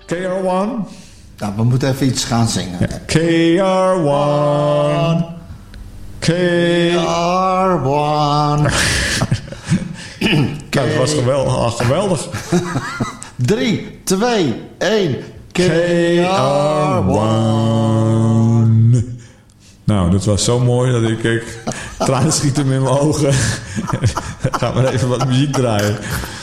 KR1. Nou, we moeten even iets gaan zingen. Ja. KR1. KR1. Nou, dat was geweldig. 3, 2, 1. KR1. Nou, dat was zo mooi dat ik tranen schieten in mijn ogen. Ga maar even wat muziek draaien.